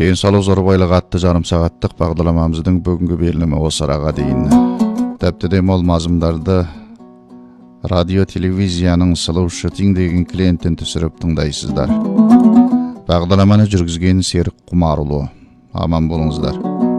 Ден салу зорбайлық атты жарым сағаттық бағдарламамыздың бүгінгі берілімі осы араға дейін. Тәптіде мол мазымдарды радио телевизияның сылу шытин деген клиенттен түсіріп тыңдайсыздар. Бағдарламаны жүргізген Серік Құмарұлы. Аман болыңыздар.